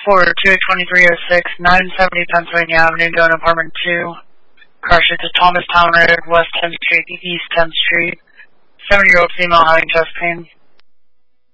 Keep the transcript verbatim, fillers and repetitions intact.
for two twenty-three oh six, nine seventy Pennsylvania Avenue, going to apartment two. Car street to Thomas Town Road, West tenth Street, East tenth Street. seventy-year-old female having chest pain.